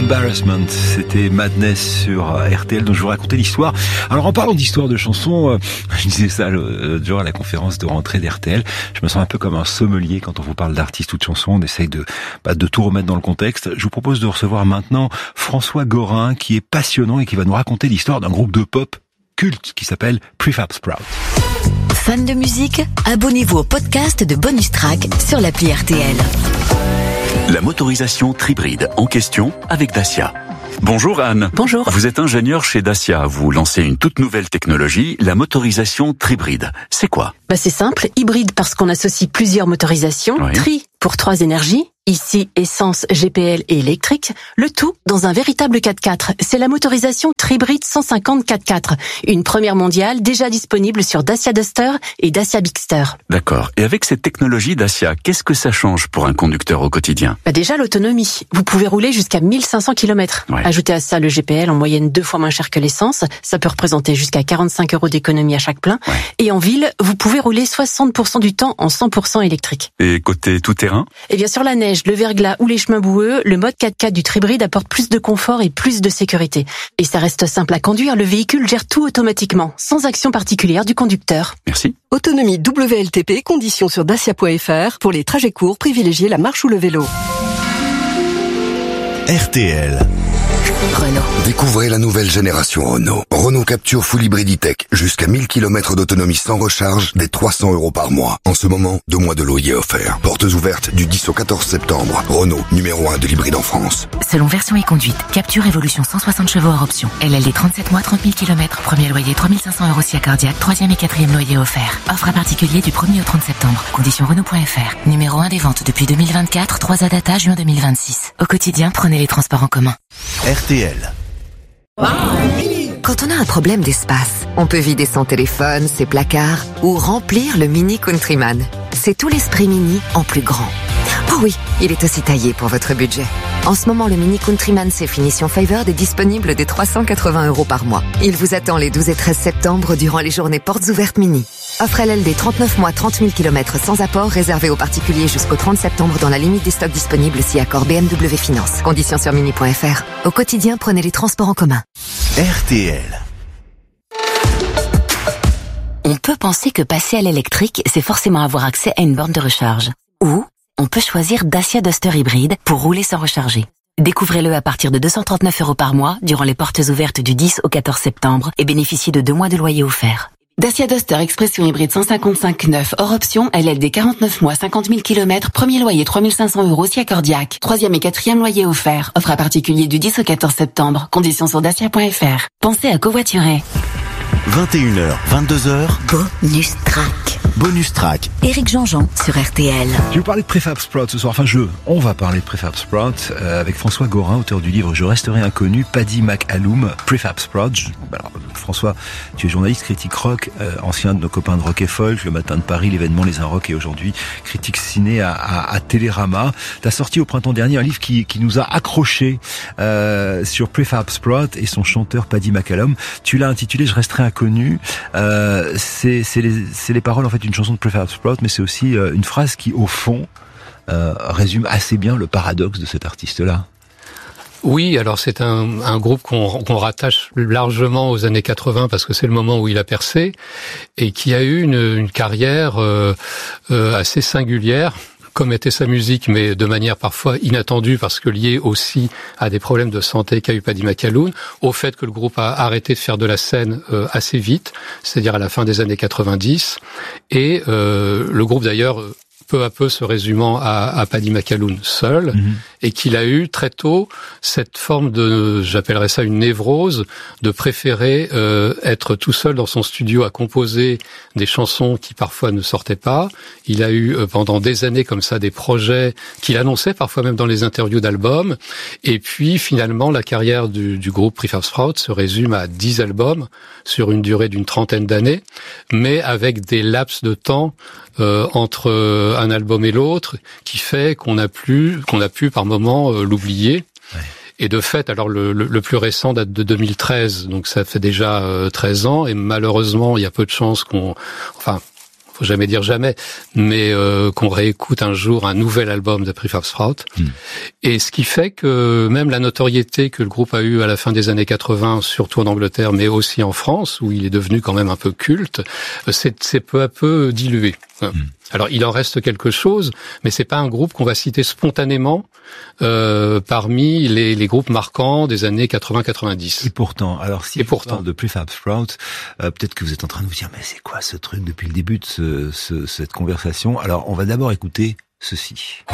Embarrassment, c'était Madness sur RTL dont je vous racontais l'histoire. Alors en parlant d'histoire de chansons, je disais ça l'autre jour à la conférence de rentrée d'RTL, je me sens un peu comme un sommelier quand on vous parle d'artistes ou de chansons, on essaye de tout remettre dans le contexte. Je vous propose de recevoir maintenant François Gorin qui est passionnant et qui va nous raconter l'histoire d'un groupe de pop culte qui s'appelle Prefab Sprout. Fan de musique, abonnez-vous au podcast de Bonus Track sur l'appli RTL. La motorisation Tribride en question avec Dacia. Bonjour Anne. Bonjour. Vous êtes ingénieur chez Dacia. Vous lancez une toute nouvelle technologie, la motorisation Tribride. C'est quoi ? C'est simple, hybride parce qu'on associe plusieurs motorisations, Oui. Tri pour 3 énergies, ici essence, GPL et électrique, le tout dans un véritable 4x4. C'est la motorisation Tribride 150 4x4, une première mondiale déjà disponible sur Dacia Duster et Dacia Bigster. D'accord. Et avec cette technologie Dacia, qu'est-ce que ça change pour un conducteur au quotidien ? Déjà l'autonomie, vous pouvez rouler jusqu'à 1500 km. Ouais. Ajoutez à ça le GPL en moyenne 2 fois moins cher que l'essence, ça peut représenter jusqu'à 45 € d'économie à chaque plein. Ouais. Et en ville, vous pouvez rouler 60% du temps en 100% électrique. Et côté tout-terrain ? Et bien sur la neige, le verglas ou les chemins boueux, le mode 4x4 du Tribride apporte plus de confort et plus de sécurité. Et ça reste simple à conduire, le véhicule gère tout automatiquement, sans action particulière du conducteur. Merci. Autonomie WLTP, conditions sur dacia.fr. Pour les trajets courts, privilégiez la marche ou le vélo. RTL. Renault. Découvrez la nouvelle génération Renault. Renault Capture Full Hybrid E-Tech. Jusqu'à 1000 km d'autonomie sans recharge, dès 300 € par mois. En ce moment, 2 mois de loyer offerts. Portes ouvertes du 10 au 14 septembre. Renault, numéro 1 de l'hybride en France. Selon version et conduite, Capture Evolution 160 chevaux hors option. LLD 37 mois, 30 000 km. Premier loyer 3 500 € si cardiaque. 3e et 4e loyer offert. Offre à particulier du 1er au 30 septembre. Conditions Renault.fr. Numéro 1 des ventes depuis 2024. 3 data juin 2026. Au quotidien, prenez les transports en commun. RTL. Quand on a un problème d'espace, on peut vider son téléphone, ses placards ou remplir le Mini Countryman. C'est tout l'esprit Mini en plus grand. Oh oui, il est aussi taillé pour votre budget. En ce moment, le Mini Countryman C Finition Favored est disponible dès 380 € par mois. Il vous attend les 12 et 13 septembre durant les journées portes ouvertes Mini. Offre LLD 39 mois, 30 000 km sans apport, réservé aux particuliers jusqu'au 30 septembre dans la limite des stocks disponibles si accord BMW Finance. Conditions sur mini.fr. Au quotidien, prenez les transports en commun. RTL. On peut penser que passer à l'électrique, c'est forcément avoir accès à une borne de recharge. Ou on peut choisir Dacia Duster hybride pour rouler sans recharger. Découvrez-le à partir de 239 € par mois durant les portes ouvertes du 10 au 14 septembre et bénéficiez de 2 mois de loyer offert. Dacia Duster Expression hybride 155/9 hors option, LLD 49 mois, 50 000 km, premier loyer 3 500 € si accordiaque, 3e et 4e loyer offert. Offre à particulier du 10 au 14 septembre. Conditions sur dacia.fr. Pensez à covoiturer. 21h, 22h. Bonus Track. Bonus Track. Éric Jean-Jean sur RTL. Je vais vous parler de Prefab Sprout ce soir. On va parler de Prefab Sprout avec François Gorin, auteur du livre Je resterai inconnu, Paddy McAloom, Prefab Sprout. Alors, François, tu es journaliste, critique rock, ancien de nos copains de Rock et Folk, Le Matin de Paris, l'événement Les Un Rock et aujourd'hui critique ciné à Télérama. Tu as sorti au printemps dernier un livre qui nous a accrochés sur Prefab Sprout et son chanteur Paddy McAloom. Tu l'as intitulé Je resterai inconnu. C'est les paroles en fait d'une chanson de Prefab Sprout, mais c'est aussi une phrase qui au fond résume assez bien le paradoxe de cet artiste-là. Oui, alors c'est un groupe qu'on rattache largement aux années 80 parce que c'est le moment où il a percé et qui a eu une carrière assez singulière, comme était sa musique, mais de manière parfois inattendue parce que liée aussi à des problèmes de santé qu'a eu Paddy McAloom, au fait que le groupe a arrêté de faire de la scène assez vite, c'est-à-dire à la fin des années 90, et le groupe d'ailleurs peu à peu se résumant à Paddy McAloom seul, et qu'il a eu très tôt cette forme de, j'appellerais ça une névrose, de préférer être tout seul dans son studio à composer des chansons qui parfois ne sortaient pas. Il a eu pendant des années comme ça des projets qu'il annonçait parfois même dans les interviews d'albums, et puis finalement la carrière du groupe Prefab Sprout se résume à 10 albums sur une durée d'une 30aine d'années, mais avec des laps de temps entre un album et l'autre, qui fait qu'on a pu par moment l'oublier. Ouais. Et de fait, alors le plus récent date de 2013, donc ça fait déjà 13 ans, et malheureusement, il y a peu de chances faut jamais dire jamais, mais qu'on réécoute un jour un nouvel album de Prefab Sprout. Et ce qui fait que même la notoriété que le groupe a eue à la fin des années 80, surtout en Angleterre, mais aussi en France, où il est devenu quand même un peu culte, c'est peu à peu dilué. Alors il en reste quelque chose, mais c'est pas un groupe qu'on va citer spontanément parmi les groupes marquants des années 80-90. Et pourtant, alors si on parle de Prefab Sprout, peut-être que vous êtes en train de vous dire mais c'est quoi ce truc depuis le début de cette conversation. Alors on va d'abord écouter ceci.